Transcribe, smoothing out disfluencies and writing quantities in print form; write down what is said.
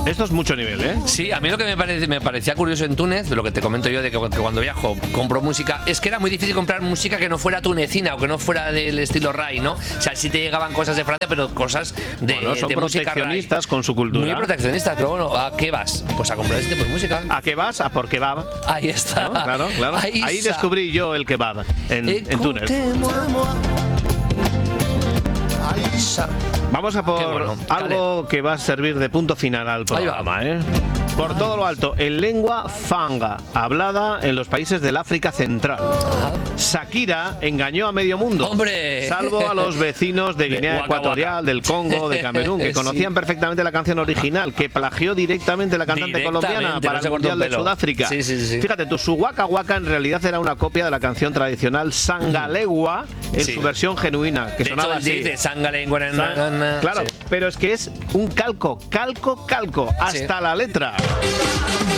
Esto es mucho nivel, ¿eh? Sí, a mí lo que me parecía curioso en Túnez, de lo que te comento yo, de que cuando viajo compro música, es que era muy difícil comprar música que no fuera tunecina o que no fuera del estilo Rai, ¿no? O sea, sí te llegaban cosas de Francia, pero cosas de, Bueno, son de música Rai. proteccionistas con su cultura. Muy proteccionistas, pero bueno, ¿a qué vas? Pues a comprar este tipo de música. ¿A qué vas? A por kebab. Ahí está. ¿No? Claro, claro. Ahí descubrí yo el kebab en Túnez. Vamos a por algo que va a servir de punto final al programa, ¿eh? Por todo lo alto, en lengua fanga, hablada en los países del África Central. Shakira engañó a medio mundo, ¡hombre! Salvo a los vecinos de Guinea Ecuatorial, del Congo, de Camerún, que conocían perfectamente la canción original, que plagió directamente la cantante colombiana para el Mundial de Sudáfrica. Sí. Fíjate tú, su Waka Waka en realidad era una copia de la canción tradicional Sangalegua en su versión genuina, que sonaba así. Dice Sangalegua. Claro, pero es que es un calco, hasta la letra.